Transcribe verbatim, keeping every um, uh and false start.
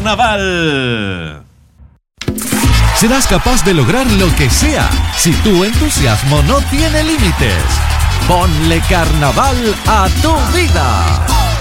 carnaval. Serás capaz de lograr lo que sea si tu entusiasmo no tiene límites. Ponle carnaval a tu vida.